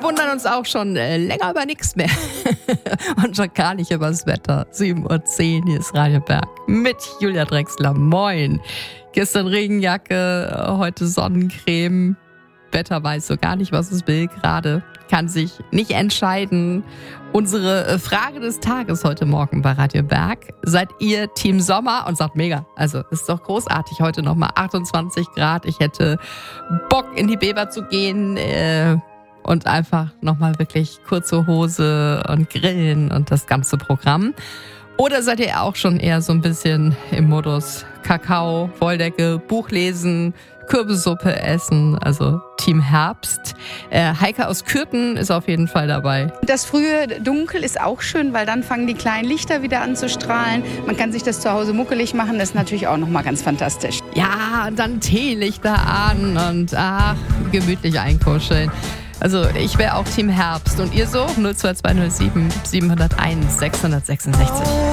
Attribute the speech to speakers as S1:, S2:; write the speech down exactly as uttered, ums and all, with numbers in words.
S1: wundern uns auch schon äh, länger über nichts mehr. Und schon gar nicht über das Wetter. sieben Uhr zehn, hier ist Radio Berg mit Julia Drechsler. Moin. Gestern Regenjacke, heute Sonnencreme. Wetter weiß so gar nicht, was es will gerade. Kann sich nicht entscheiden. Unsere Frage des Tages heute Morgen bei Radio Berg. Seid ihr Team Sommer? Und sagt mega. Also ist doch großartig. Heute nochmal achtundzwanzig Grad. Ich hätte Bock in die Beber zu gehen äh, und einfach nochmal wirklich kurze Hose und grillen und das ganze Programm. Oder seid ihr auch schon eher so ein bisschen im Modus Kakao, Wolldecke, Buch lesen, Kürbissuppe essen, also Team Herbst. Äh, Heike aus Kürten ist auf jeden Fall dabei.
S2: Das frühe Dunkel ist auch schön, weil dann fangen die kleinen Lichter wieder an zu strahlen. Man kann sich das zu Hause muckelig machen, das ist natürlich auch nochmal ganz fantastisch.
S1: Ja, und dann Teelichter an und ach, gemütlich einkuscheln. Also ich wäre auch Team Herbst. Und ihr so? null zwei zwei null sieben sieben null eins sechs sechs sechs.